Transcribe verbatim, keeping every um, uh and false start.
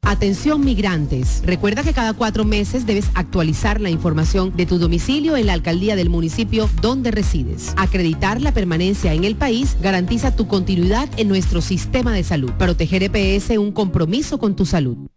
Atención migrantes. Recuerda que cada cuatro meses debes actualizar la información de tu domicilio en la alcaldía del municipio donde resides. Acreditar la permanencia en el país garantiza tu continuidad en nuestro sistema de salud. Proteger E P S, un compromiso con tu salud.